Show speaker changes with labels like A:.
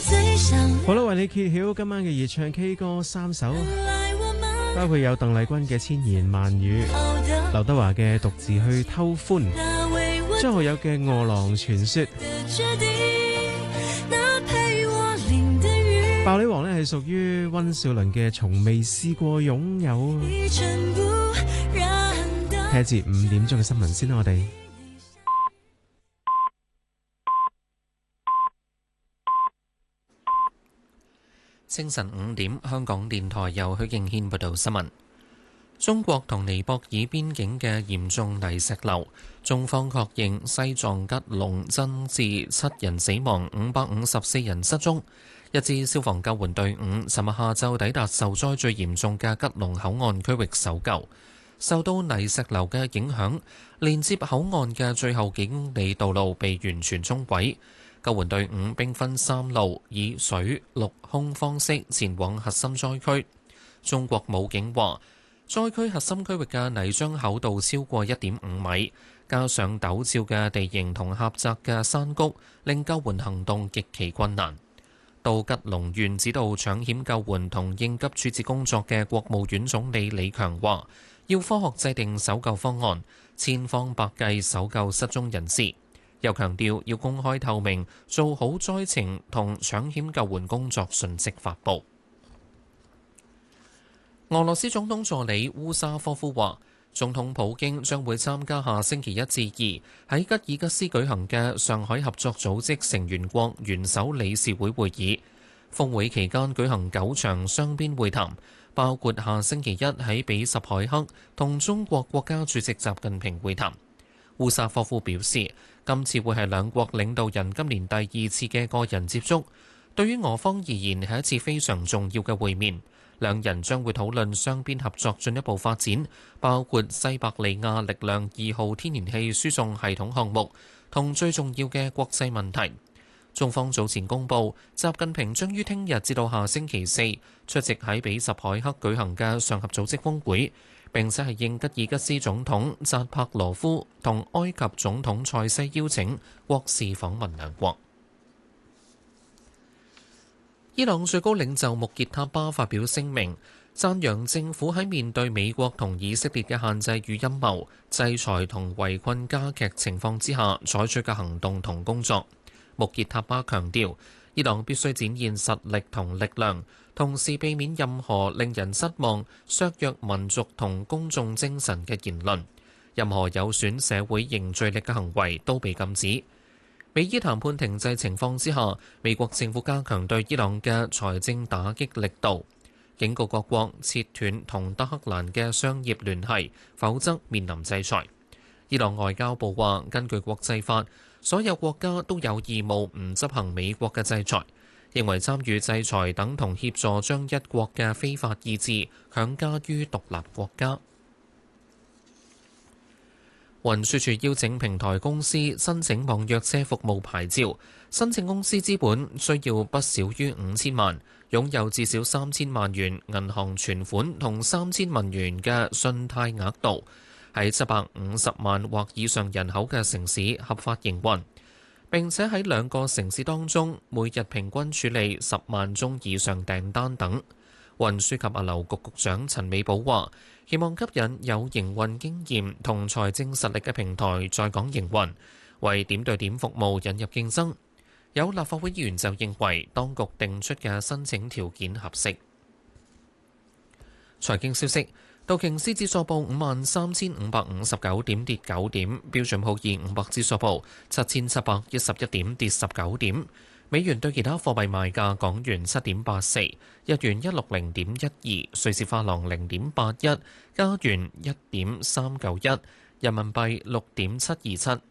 A: 好啦，為你揭曉今晚嘅熱唱 K 歌3首，包括有鄧麗君嘅千言萬語、劉德華嘅獨自去偷歡、張學友嘅餓狼傳說。爆料王呢係屬於溫兆倫嘅從未試過擁有。聽一節5點鐘嘅新聞先啦，我哋。
B: 清晨5點，香港電台由許敬軒報道新聞。中國同尼泊爾邊境嘅嚴重泥石流，中方確認西藏吉隆增至7人死亡、554人失蹤。一支消防救援隊伍尋日下晝抵達受災最嚴重嘅吉隆口岸區域搜救。受到泥石流嘅影響，連接口岸嘅最後幾公里道路被完全沖毀。救援隊伍兵分3路，以水、陸、空方式前往核心災區。中國武警話，災區核心區域嘅泥漿厚度超過1.5米，加上陡峭嘅地形同狹窄嘅山谷，令救援行動極其困難。到吉隆縣指導搶險救援同應急處置工作嘅國務院總理李強話，要科學制定搜救方案，千方百計搜救失蹤人士。又強調要公開透明，做好災情同搶險救援工作信息發布。俄羅斯總統助理烏沙科夫話，總統普京將會參加下星期1至2喺吉爾吉斯舉行嘅上海合作組織成員國元首理事會會議。峰會期間舉行9場雙邊會談，包括下星期1喺比什凱克同中國國家主席習近平會談。烏沙科夫表示，今次會係兩國領導人今年第2次嘅個人接觸，對於俄方而言係一次非常重要嘅會面。兩人將會討論雙邊合作進一步發展，包括西伯利亞力量2號天然氣輸送系統項目同最重要嘅國際問題。中方早前公布，習近平將於聽日至到下星期4出席喺比什凱克舉行嘅上合組織峰會，並且係應吉爾吉斯總統扎帕羅夫同埃及總統塞西邀請，國事訪問兩國。伊朗最高領袖穆傑塔巴發表聲明，讚揚政府喺面對美國同以色列嘅限制與陰謀、制裁同圍困加劇情況之下採取嘅行動同工作。穆傑塔巴強調，伊朗必須展現實力同力量，同時避免任何令人失望、削弱民族同公眾精神嘅言論。任何有損社會凝聚力嘅行為都被禁止。美伊談判停滯情況之下，美國政府加強對伊朗嘅財政打擊力度，警告各國切斷同德黑蘭嘅商業聯繫，否則面臨制裁。伊朗外交部話，根據國際法，所有國家都有義務唔執行美國嘅制裁，認為參與制裁等同協助將一國嘅非法意志強加於獨立國家。運輸署邀請平台公司申請網約車服務牌照，申請公司資本需要不少於5000萬，擁有至少3000萬元銀行存款同3000萬元嘅信貸額度，喺750萬或以上人口嘅城市合法營運，並且喺2個城市當中每日平均處理10萬宗以上訂單等。運輸及物流局局長陳美寶話，希望吸引有營運經驗同財政實力嘅平台在港營運，為點對點服務引入競爭。有立法會議員就認為，當局定出嘅申請條件合適。財經消息，道瓊斯指數報53,559點，跌9點；標準普爾500指數報7,711點，跌19點。美元對其他貨幣賣價：港元7.84，日元160.12，瑞士法郎0.81，加元1.391，人民幣6.727，